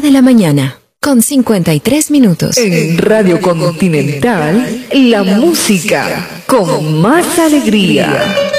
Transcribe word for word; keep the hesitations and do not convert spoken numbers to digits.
de la mañana, con cincuenta y tres minutos. En Radio Continental, la música con más alegría.